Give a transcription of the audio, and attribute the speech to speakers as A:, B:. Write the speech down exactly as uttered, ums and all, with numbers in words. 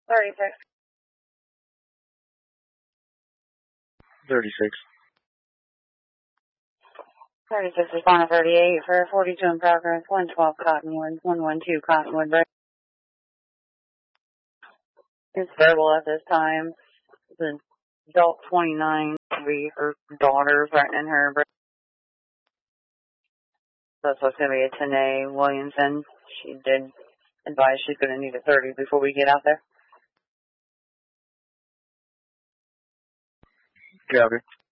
A: thirty-six.
B: thirty-six.
A: thirty-six is on a thirty-eight for forty-two in progress, one twelve Cottonwood, one one two Cottonwood. It's verbal at this time. The adult twenty-nine, be her daughter threatening her. That's what's going to be a Tanae Williamson. She did advise she's going to need a thirty before we get out there.
B: Copy.